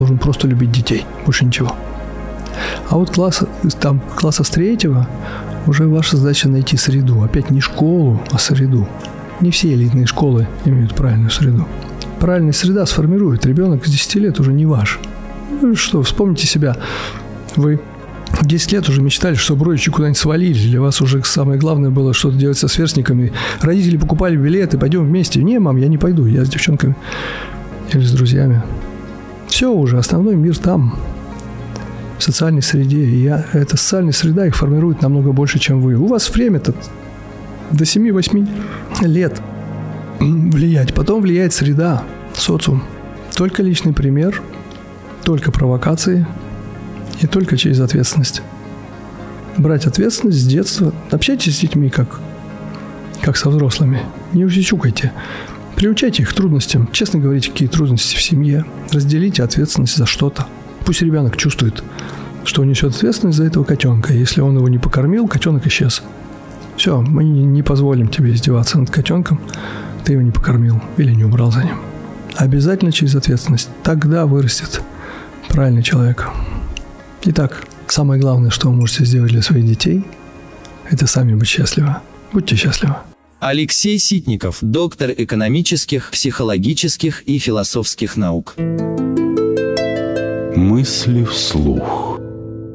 должен просто любить детей, больше ничего. А вот класса с 3 уже ваша задача найти среду. Опять не школу, а среду. Не все элитные школы имеют правильную среду. Правильная среда сформирует. Ребенок с 10 лет уже не ваш. Ну что, вспомните себя. Вы в 10 лет уже мечтали, чтобы родичи куда-нибудь свалили. Для вас уже самое главное было что-то делать со сверстниками. Родители покупали билеты, пойдем вместе. Не, мам, я не пойду, я с девчонками или с друзьями. Все уже, основной мир там, в социальной среде. И эта социальная среда их формирует намного больше, чем вы. У вас время-то до 7-8 лет влиять. Потом влияет среда, социум. Только личный пример, только провокации и только через ответственность. Брать ответственность с детства. Общайтесь с детьми, как со взрослыми. Не усечукайте. Приучайте их к трудностям. Честно говорите, какие трудности в семье. Разделите ответственность за что-то. Пусть ребенок чувствует, что он несет ответственность за этого котенка. Если он его не покормил, котенок исчез. Все, мы не позволим тебе издеваться над котенком. Ты его не покормил или не убрал за ним. Обязательно через ответственность. Тогда вырастет правильный человек. Итак, самое главное, что вы можете сделать для своих детей, это сами быть счастливы. Будьте счастливы. Алексей Ситников, доктор экономических, психологических и философских наук. Мысли вслух.